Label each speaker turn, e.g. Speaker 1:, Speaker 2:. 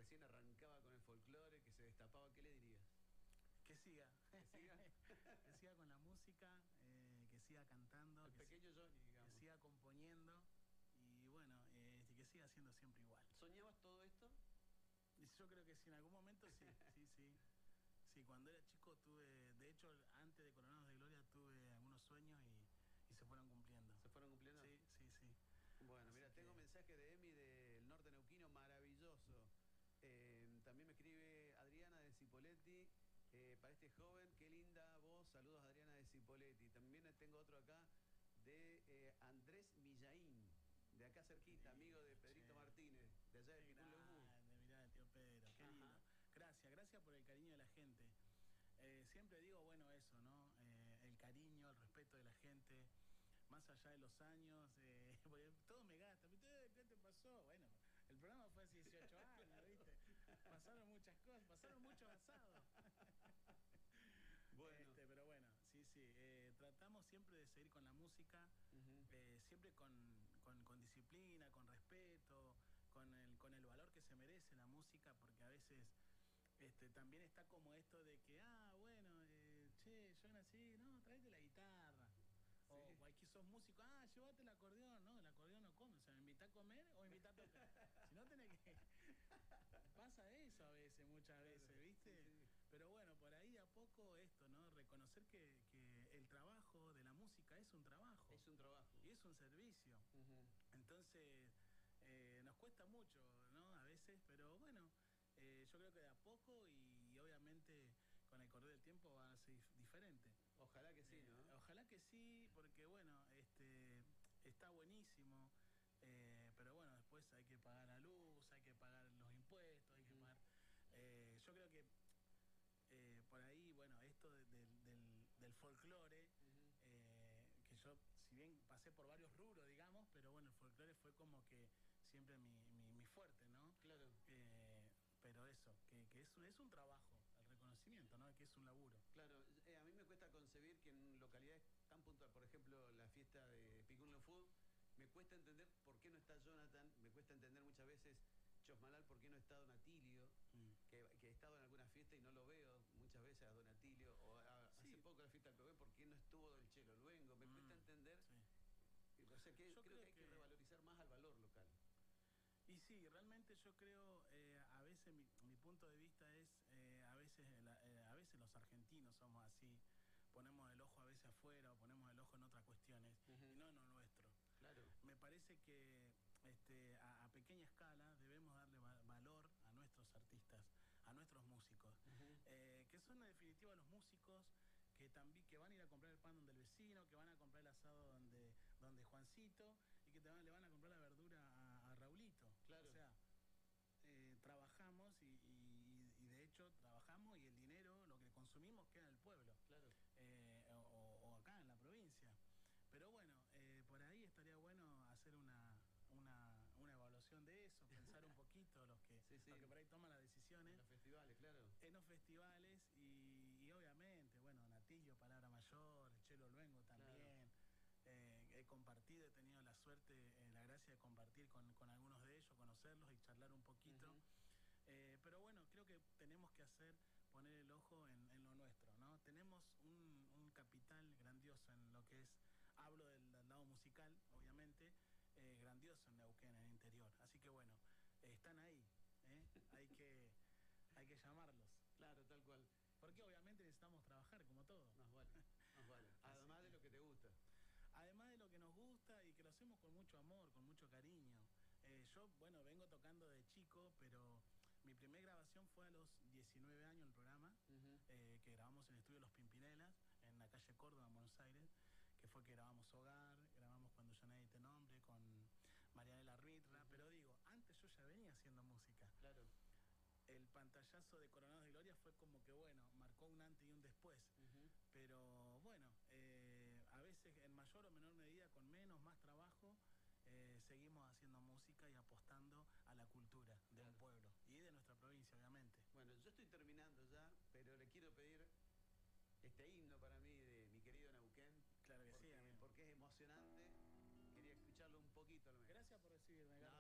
Speaker 1: recién arrancaba con el folclore, que se destapaba, ¿qué le dirías?
Speaker 2: Que siga.
Speaker 1: ¿Que siga?
Speaker 2: Que siga con la música, que siga cantando.
Speaker 1: El pequeño Johnny, digamos.
Speaker 2: Que siga componiendo y bueno, que siga siendo siempre igual.
Speaker 1: ¿Soñabas todo esto?
Speaker 2: Yo creo que sí, en algún momento sí, sí. Sí, cuando era chico tuve, de hecho, antes de Coronados de Gloria tuve algunos sueños y se fueron cumpliendo.
Speaker 1: ¿Se fueron cumpliendo?
Speaker 2: Sí.
Speaker 1: Bueno, mira, tengo mensaje de Emi del norte neuquino, maravilloso. También me escribe Adriana de Cipolletti. Para este joven, qué linda voz. Saludos, Adriana de Cipolletti. También tengo otro acá de Andrés Millaín, de acá cerquita, amigo de Pedrito Martínez, de allá de Picún Lembú.
Speaker 2: Mirá, el tío Pedro, qué lindo. Gracias por el cariño de la gente. Siempre digo, bueno, eso, ¿no? El cariño, el respeto de la gente, más allá de los años, porque todo me gasta. ¿Qué te pasó? Bueno, el programa fue hace 18 años, ¿viste? Pasaron muchas cosas, pasaron muchos asados.
Speaker 1: Bueno.
Speaker 2: Pero bueno, sí. Tratamos siempre de seguir con la música, siempre con disciplina, con respeto, con el valor que se merece la música, porque a veces también está como esto de que, bueno, yo nací, no, tráete la guitarra. Sí. O aquí sos músico, llévate el acordeón. No, el acordeón no come, o sea, me invita a comer o me invita a tocar. Si no tenés que... Pasa eso a veces, muchas veces, ¿viste? Sí. Pero bueno, por ahí a poco esto, ¿no? Reconocer que el trabajo de la música es un trabajo.
Speaker 1: Es un trabajo.
Speaker 2: Y es un servicio. Entonces, nos cuesta mucho, ¿no? A veces, pero bueno, yo creo que de a poco y obviamente con el correr del tiempo va a ser diferente.
Speaker 1: Ojalá que sí, ¿no?
Speaker 2: Ojalá que sí, porque bueno, está buenísimo, pero bueno, después hay que pagar la luz, hay que pagar los impuestos, hay que pagar... yo creo que por ahí, bueno, esto del folclore, que yo, si bien pasé por varios rubros, digamos, pero bueno, el folclore fue como que siempre mi fuerte, ¿no?
Speaker 1: Claro.
Speaker 2: Pero eso, que es un trabajo, el reconocimiento, ¿no? Que es un laburo.
Speaker 1: Claro, a mí me cuesta concebir que en localidades tan puntuales, por ejemplo, la fiesta de Picún Lembú, me cuesta entender por qué no está Jonathan, me cuesta entender muchas veces Chosmalal por qué no está Don Atilio, que he estado en alguna fiesta y no lo veo muchas veces a Don Atilio, o hace poco la fiesta del Pehuén, ¿por qué no estuvo el Chelo Luengo? Me cuesta entender, o sea, que yo creo que hay que revalorizar más al valor local.
Speaker 2: Y sí, realmente yo creo, a veces mi punto de vista es, a veces los argentinos somos así, ponemos el ojo a veces afuera o ponemos el ojo en otras cuestiones y no en lo nuestro.
Speaker 1: Claro.
Speaker 2: Me parece que a pequeña escala debemos darle valor a nuestros artistas, a nuestros músicos, que son en definitiva los músicos que van a ir a comprar el pan donde el vecino, que van a comprar el asado donde Juancito y que le van a comprar la verdura a Raulito.
Speaker 1: Claro.
Speaker 2: O sea, trabajamos y de hecho trabajamos y el dinero, lo que consumimos queda en el pueblo.
Speaker 1: Claro.
Speaker 2: O acá en la provincia. Pero bueno, por ahí estaría bueno hacer una evaluación de eso, pensar un poquito los que por ahí toman las decisiones.
Speaker 1: En los festivales, claro.
Speaker 2: En los festivales y obviamente, bueno, Natillo, Palabra Mayor, el Chelo Luengo también. Claro. He compartido, he tenido la suerte, la gracia de compartir con algunos de ellos, conocerlos y charlar un poquito. Pero bueno, creo que tenemos que poner el ojo en lo nuestro, ¿no? Tenemos un capital grandioso en lo que es, hablo del lado musical, obviamente, grandioso en Neuquén, en el interior. Así que bueno, están ahí, hay que llamarlos.
Speaker 1: Claro, tal cual.
Speaker 2: Porque obviamente necesitamos trabajar, como todo.
Speaker 1: Más vale. Además de lo que te gusta.
Speaker 2: Además de lo que nos gusta y que lo hacemos con mucho amor, con mucho cariño. Yo, bueno, vengo tocando de chico, pero mi primera grabación fue a los 19 años en el programa, que grabamos en el estudio Los Pimpinelas, en la calle Córdoba, en Buenos Aires, que fue que grabamos Hogar, grabamos Cuando ya nadie te nombre, con Marianela Ritra, pero digo, antes yo ya venía haciendo música.
Speaker 1: Claro.
Speaker 2: El pantallazo de Coronados de Gloria fue como que, bueno, marcó un antes y un después. Pero bueno, a veces en mayor o menor medida, con menos, más trabajo, seguimos haciendo música y apostando a la cultura de un pueblo y de nuestra provincia, obviamente.
Speaker 1: Bueno, yo estoy terminando ya, pero le quiero pedir este himno para mí de mi querido Neuquén.
Speaker 2: Claro que sí, amigo.
Speaker 1: Porque es emocionante. Quería escucharlo un poquito al menos.
Speaker 2: Gracias por recibirme, Gato.